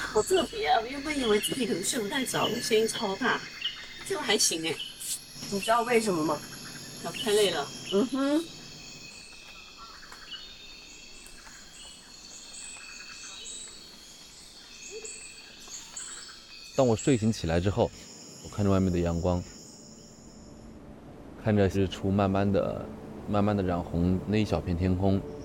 好特别啊！我原本以为自己可能睡不太着，声音超大，结果还行哎。 你知道为什么吗？ 太累了。 嗯哼。 当我睡醒起来之后，我看着外面的阳光，看着日出慢慢的染红那一小片天空，